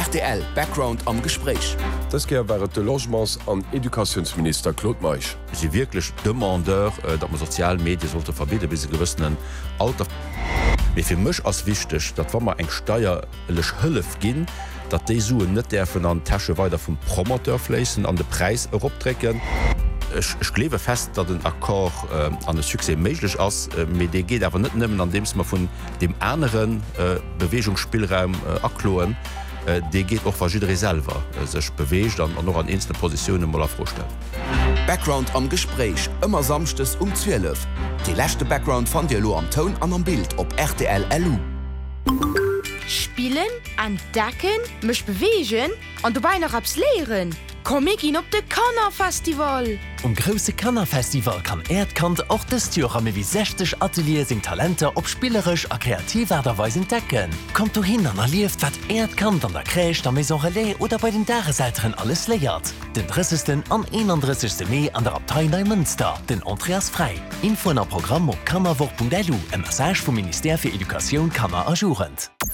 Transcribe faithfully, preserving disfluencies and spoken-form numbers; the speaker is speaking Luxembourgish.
R T L Background am Gespräch. Das ge wäret de Logements an Edukationsminister Claude Meich. Sie wirklich Demandeur, dat man Sozialmedien sollte verbieten bis gewissenen Alter. Wie fir mech as wichtig, dat wann man eng steierlech Hëllef ginn, dat déi Suen net derfen an Tasche weiter vum Promoteur flessen an de Preis optrecken. Ich, ich klebe fest, dat den Akkor äh, an den Suse méiglech ass, äh, mit de geht awer net nimmen, an dems man vun dem Äneren äh, Bewegungsspielraum äh, akloen, äh, de geht och verschiedene selber äh, sech beweegt an, an noch an einzelne Positionen mal vorstellen. Background am Gespräch, immer samstes um zwölf. Die letzte Background von dir lo am Ton an am Bild op R T L L U. Spielen, entdecken, mich bewegen und dabei noch abs lehren. Komm ich ihn op de Kanner-Festival. Um grosse Kanner-Festival kann Erdkant auch das Jahr mehr wie sechzig Atelier sind Talente op spielerisch a kreativerweise entdecken. Kommt du hin an erlieft, wat Erdkant an der Krächt, der Maison Relais oder bei den Dareseltern alles leiert. Den dreißigsten an einunddreißigsten Mai an der Abtei Neumünster, den Andreas frei. Info am Programm op kammerwoch punkt l u, ein Message vom Minister für Education Kammer ajourend.